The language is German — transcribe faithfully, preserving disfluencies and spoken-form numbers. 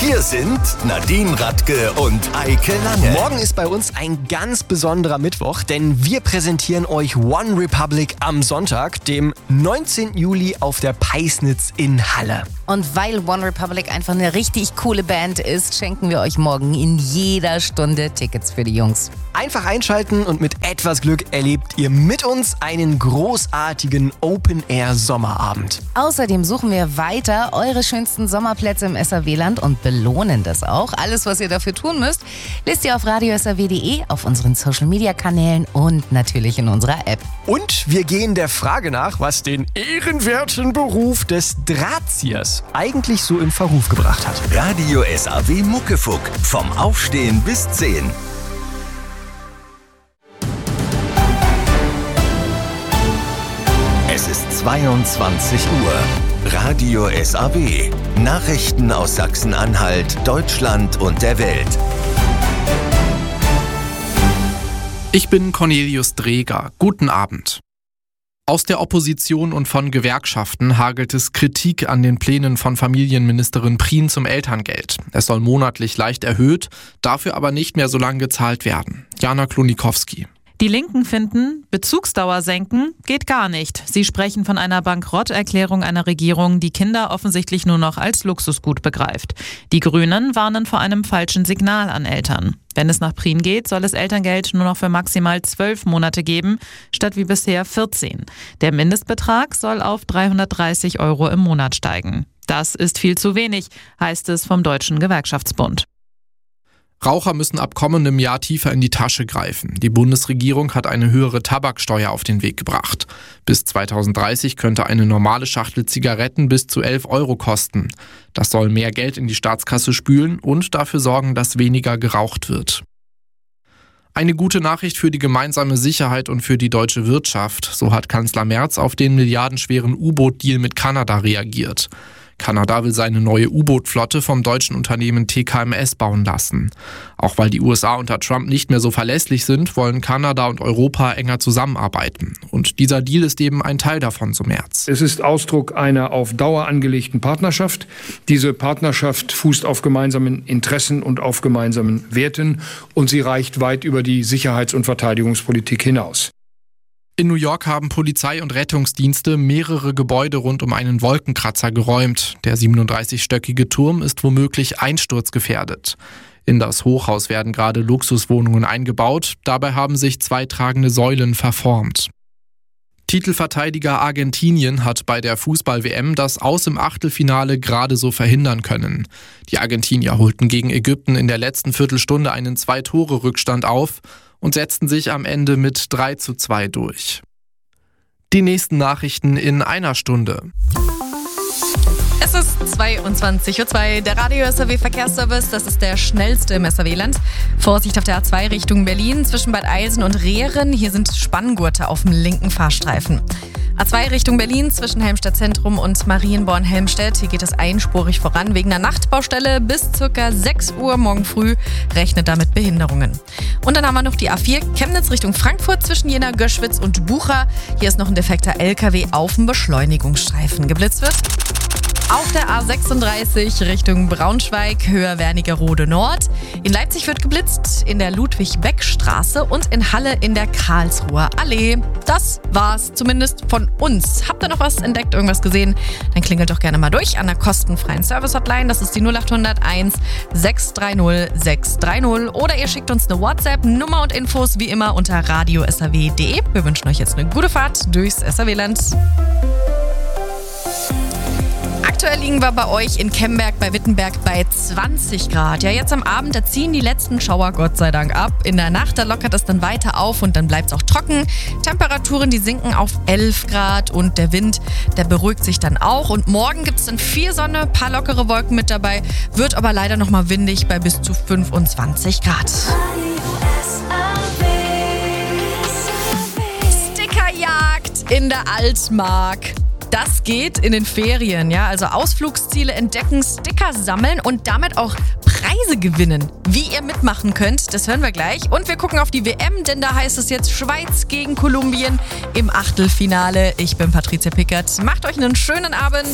Wir sind Nadine Radke und Eike Lange. Morgen ist bei uns ein ganz besonderer Mittwoch, denn wir präsentieren euch One Republic am Sonntag, dem neunzehnten Juli auf der Peisnitz in Halle. Und weil One Republic einfach eine richtig coole Band ist, schenken wir euch morgen in jeder Stunde Tickets für die Jungs. Einfach einschalten und mit etwas Glück erlebt ihr mit uns einen großartigen Open-Air-Sommerabend. Außerdem suchen wir weiter eure schönsten Sommerplätze im S R W-Land und belohnen das auch. Alles, was ihr dafür tun müsst, lest ihr auf radio s r w punkt d e, auf unseren Social-Media-Kanälen und natürlich in unserer App. Und wir gehen der Frage nach, was den ehrenwerten Beruf des Drahtziehers eigentlich so in Verruf gebracht hat. Radio S R W Muckefuck. Vom Aufstehen bis zehn. Es ist zweiundzwanzig Uhr. Radio S R W. Nachrichten aus Sachsen-Anhalt, Deutschland und der Welt. Ich bin Cornelius Dreger. Guten Abend. Aus der Opposition und von Gewerkschaften hagelt es Kritik an den Plänen von Familienministerin Prien zum Elterngeld. Es soll monatlich leicht erhöht, dafür aber nicht mehr so lange gezahlt werden. Jana Klonikowski. Die Linken finden, Bezugsdauer senken geht gar nicht. Sie sprechen von einer Bankrotterklärung einer Regierung, die Kinder offensichtlich nur noch als Luxusgut begreift. Die Grünen warnen vor einem falschen Signal an Eltern. Wenn es nach Prien geht, soll es Elterngeld nur noch für maximal zwölf Monate geben, statt wie bisher vierzehn. Der Mindestbetrag soll auf dreihundertdreißig Euro im Monat steigen. Das ist viel zu wenig, heißt es vom Deutschen Gewerkschaftsbund. Raucher müssen ab kommendem Jahr tiefer in die Tasche greifen. Die Bundesregierung hat eine höhere Tabaksteuer auf den Weg gebracht. Bis zweitausenddreißig könnte eine normale Schachtel Zigaretten bis zu elf Euro kosten. Das soll mehr Geld in die Staatskasse spülen und dafür sorgen, dass weniger geraucht wird. Eine gute Nachricht für die gemeinsame Sicherheit und für die deutsche Wirtschaft. So hat Kanzler Merz auf den milliardenschweren U-Boot-Deal mit Kanada reagiert. Kanada will seine neue U-Boot-Flotte vom deutschen Unternehmen T K M S bauen lassen. Auch weil die U S A unter Trump nicht mehr so verlässlich sind, wollen Kanada und Europa enger zusammenarbeiten. Und dieser Deal ist eben ein Teil davon, so Merz. Es ist Ausdruck einer auf Dauer angelegten Partnerschaft. Diese Partnerschaft fußt auf gemeinsamen Interessen und auf gemeinsamen Werten. Und sie reicht weit über die Sicherheits- und Verteidigungspolitik hinaus. In New York haben Polizei und Rettungsdienste mehrere Gebäude rund um einen Wolkenkratzer geräumt. Der siebenunddreißigstöckige Turm ist womöglich einsturzgefährdet. In das Hochhaus werden gerade Luxuswohnungen eingebaut. Dabei haben sich zwei tragende Säulen verformt. Titelverteidiger Argentinien hat bei der Fußball-W M das Aus im Achtelfinale gerade so verhindern können. Die Argentinier holten gegen Ägypten in der letzten Viertelstunde einen Zwei-Tore-Rückstand auf und setzten sich am Ende mit drei zu zwei durch. Die nächsten Nachrichten in einer Stunde. Es ist zweiundzwanzig Uhr zwei, der Radio S R W Verkehrsservice, das ist der schnellste im S R W-Land. Vorsicht auf der A zwei Richtung Berlin, zwischen Bad Eilsen und Rehren, hier sind Spanngurte auf dem linken Fahrstreifen. A zwei Richtung Berlin, zwischen Helmstedt Zentrum und Marienborn-Helmstedt, hier geht es einspurig voran wegen einer Nachtbaustelle bis ca. sechs Uhr morgen früh, rechnet damit Behinderungen. Und dann haben wir noch die A vier, Chemnitz Richtung Frankfurt, zwischen Jena, Göschwitz und Bucha, hier ist noch ein defekter L K W auf dem Beschleunigungsstreifen. Geblitzt wird auf der A sechsunddreißig Richtung Braunschweig, Höher Wernigerode Nord. In Leipzig wird geblitzt, in der Ludwig-Beck-Straße und in Halle in der Karlsruher Allee. Das war's zumindest von uns. Habt ihr noch was entdeckt, irgendwas gesehen? Dann klingelt doch gerne mal durch an der kostenfreien Service-Hotline. Das ist die null acht null null eins sechs drei null sechs drei null. Oder ihr schickt uns eine WhatsApp, Nummer und Infos wie immer unter radio s r w punkt d e. Wir wünschen euch jetzt eine gute Fahrt durchs S R W-Land. Aktuell liegen wir bei euch in Kemberg bei Wittenberg bei zwanzig Grad. Ja, jetzt am Abend, da ziehen die letzten Schauer Gott sei Dank ab. In der Nacht, da lockert es dann weiter auf und dann bleibt es auch trocken. Temperaturen, die sinken auf elf Grad und der Wind, der beruhigt sich dann auch. Und morgen gibt es dann viel Sonne, ein paar lockere Wolken mit dabei, wird aber leider nochmal windig bei bis zu fünfundzwanzig Grad. Stickerjagd in der Altmark. Das geht in den Ferien, ja, also Ausflugsziele entdecken, Sticker sammeln und damit auch Preise gewinnen. Wie ihr mitmachen könnt, das hören wir gleich. Und wir gucken auf die W M, denn da heißt es jetzt Schweiz gegen Kolumbien im Achtelfinale. Ich bin Patricia Pickert. Macht euch einen schönen Abend.